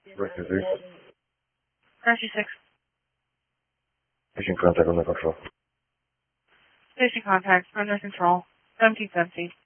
Breakthrough 3. Mercy 6. Patient contact on the control. Station contact, under control. 1770.